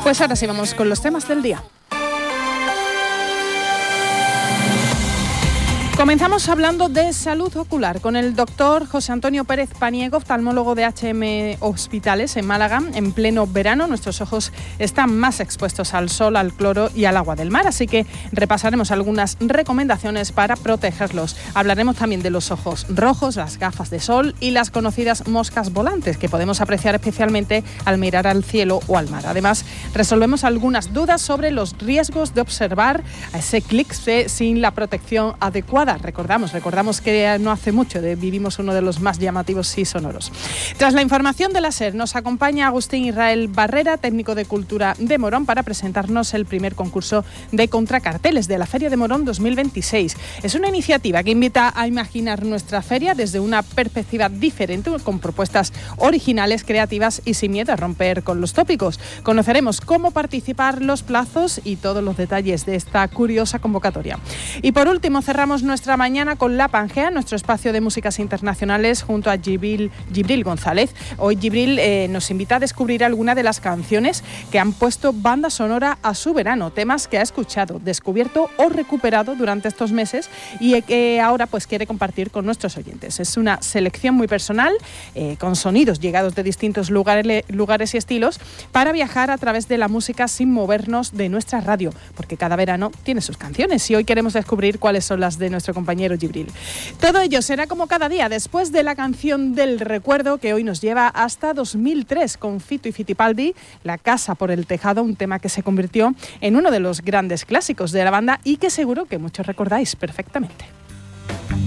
Pues ahora sí vamos con los temas del día. Comenzamos hablando de salud ocular con el doctor José Antonio Pérez Paniego, oftalmólogo de HM Hospitales en Málaga. En pleno verano nuestros ojos están más expuestos al sol, al cloro y al agua del mar, así que repasaremos algunas recomendaciones para protegerlos. Hablaremos también de los ojos rojos, las gafas de sol y las conocidas moscas volantes que podemos apreciar especialmente al mirar al cielo o al mar. Además, resolvemos algunas dudas sobre los riesgos de observar a ese eclipse sin la protección adecuada. Recordamos que no hace mucho vivimos uno de los más llamativos y sonoros. Tras la información de la SER, nos acompaña Agustín Israel Barrera, técnico de Cultura de Morón, para presentarnos el primer concurso de contracarteles de la Feria de Morón 2026. Es una iniciativa que invita a imaginar nuestra feria desde una perspectiva diferente, con propuestas originales, creativas y sin miedo a romper con los tópicos. Conoceremos cómo participar, los plazos y todos los detalles de esta curiosa convocatoria. Y por último, cerramos nuestra mañana con La Pangea, nuestro espacio de músicas internacionales, junto a Gibril González. Hoy Gibril nos invita a descubrir algunas de las canciones que han puesto banda sonora a su verano, temas que ha escuchado, descubierto o recuperado durante estos meses y que ahora pues quiere compartir con nuestros oyentes. Es una selección muy personal, con sonidos llegados de distintos lugares y estilos, para viajar a través de la música sin movernos de nuestra radio, porque cada verano tiene sus canciones y hoy queremos descubrir cuáles son las de nuestro compañero Gibril. Todo ello será como cada día, después de la canción del recuerdo, que hoy nos lleva hasta 2003 con Fito y Fitipaldi, La casa por el tejado, un tema que se convirtió en uno de los grandes clásicos de la banda y que seguro que muchos recordáis perfectamente.